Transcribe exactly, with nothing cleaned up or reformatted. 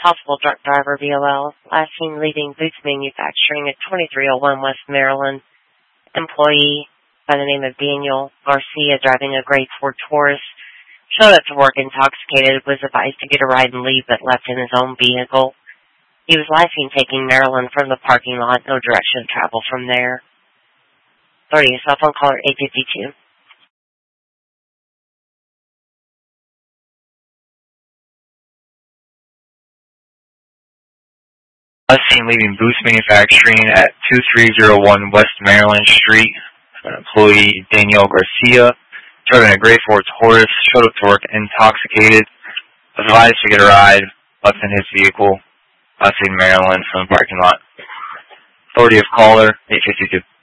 Possible drunk driver V O L. Last seen leaving Boots Manufacturing at twenty-three oh one West Maryland. Employee by the name of Daniel Garcia driving a gray Ford Taurus. Showed up to work intoxicated, was advised to get a ride and leave, but left in his own vehicle. He was last seen taking Maryland from the parking lot. No direction of travel from there. Authority, cell phone caller eight fifty-two. Last seen leaving Boots Manufacturing at twenty-three oh one West Maryland Street. An employee, Daniel Garcia, driving a gray Ford Taurus, showed up to work intoxicated, was advised to get a ride, left in his vehicle, last seen Maryland from the parking lot. Authority of caller, eight fifty-two.